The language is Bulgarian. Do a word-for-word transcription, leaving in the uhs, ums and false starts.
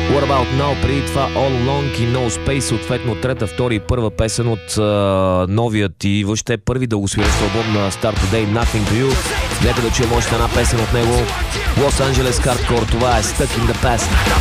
What About Now, преди това All Along и No Space, съответно трета, втори и първа песен от uh, новият и въобще първи дългосвирещ албум на Start Today, Nothing to You. Нека да чуем още една песен от него. Los Angeles Hardcore, това е Stuck in the Past.